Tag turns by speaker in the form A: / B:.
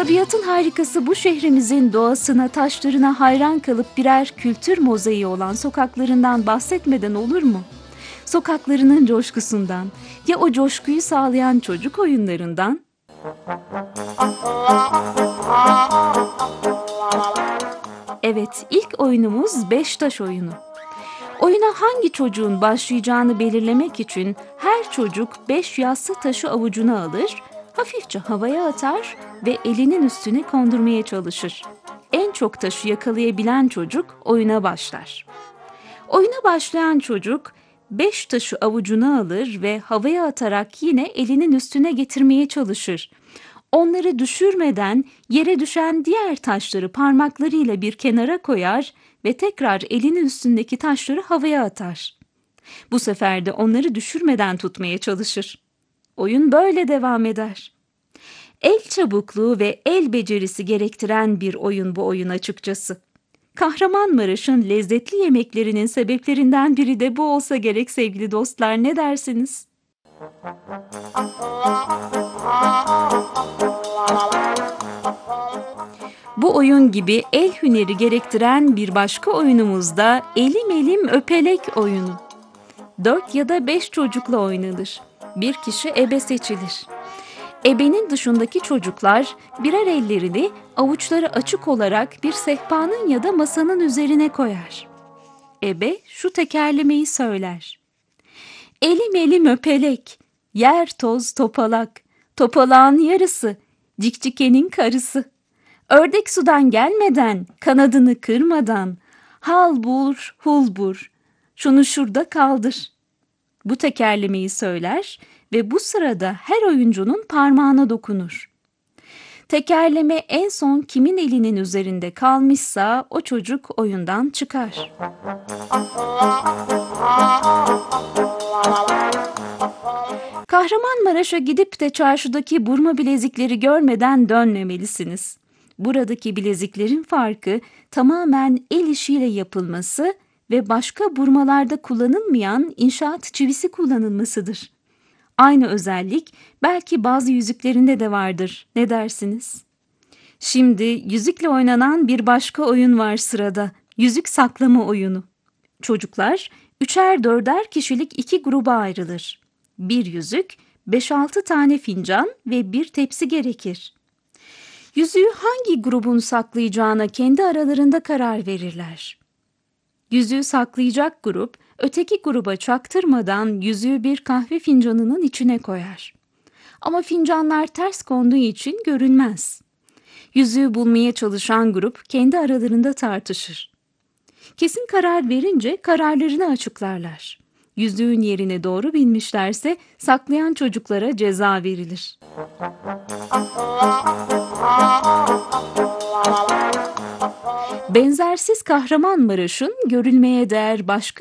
A: Tabiatın harikası bu şehrimizin doğasına, taşlarına hayran kalıp birer kültür mozaiği olan sokaklarından bahsetmeden olur mu? Sokaklarının coşkusundan, ya o coşkuyu sağlayan çocuk oyunlarından? Evet, ilk oyunumuz beş taş oyunu. Oyuna hangi çocuğun başlayacağını belirlemek için her çocuk 5 yassı taşı avucuna alır, hafifçe havaya atar ve elinin üstüne kondurmaya çalışır. En çok taşı yakalayabilen çocuk oyuna başlar. Oyuna başlayan çocuk 5 taşı avucuna alır ve havaya atarak yine elinin üstüne getirmeye çalışır. Onları düşürmeden yere düşen diğer taşları parmaklarıyla bir kenara koyar ve tekrar elinin üstündeki taşları havaya atar. Bu sefer de onları düşürmeden tutmaya çalışır. Oyun böyle devam eder. El çabukluğu ve el becerisi gerektiren bir oyun bu oyun açıkçası. Kahramanmaraş'ın lezzetli yemeklerinin sebeplerinden biri de bu olsa gerek sevgili dostlar, ne dersiniz? Bu oyun gibi el hüneri gerektiren bir başka oyunumuz da elim elim öpelek oyunu. 4 ya da 5 çocukla oynanır. Bir kişi ebe seçilir. Ebenin dışındaki çocuklar birer ellerini avuçları açık olarak bir sehpanın ya da masanın üzerine koyar. Ebe şu tekerlemeyi söyler. Elim elim öpelek, yer toz topalak, topalağın yarısı, cikcikenin karısı. Ördek sudan gelmeden, kanadını kırmadan, hal bur, hul bur, şunu şurada kaldır. Bu tekerlemeyi söyler ve bu sırada her oyuncunun parmağına dokunur. Tekerleme en son kimin elinin üzerinde kalmışsa o çocuk oyundan çıkar. Kahramanmaraş'a gidip de çarşıdaki burma bilezikleri görmeden dönmemelisiniz. Buradaki bileziklerin farkı tamamen el işiyle yapılması ve başka burmalarda kullanılmayan inşaat çivisi kullanılmasıdır. Aynı özellik belki bazı yüzüklerinde de vardır. Ne dersiniz? Şimdi yüzükle oynanan bir başka oyun var sırada. Yüzük saklama oyunu. Çocuklar üçer dörder kişilik iki gruba ayrılır. Bir yüzük, 5-6 tane fincan ve bir tepsi gerekir. Yüzüğü hangi grubun saklayacağına kendi aralarında karar verirler. Yüzüğü saklayacak grup, öteki gruba çaktırmadan yüzüğü bir kahve fincanının içine koyar. Ama fincanlar ters konduğu için görünmez. Yüzüğü bulmaya çalışan grup kendi aralarında tartışır. Kesin karar verince kararlarını açıklarlar. Yüzüğün yerini doğru bilmişlerse saklayan çocuklara ceza verilir. Benzersiz Kahramanmaraş'ın görülmeye değer başka